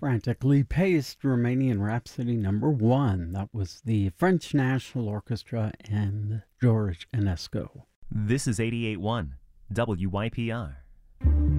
Frantically paced Romanian Rhapsody #1. That was the French National Orchestra and George Enesco. This is 88.1 WYPR.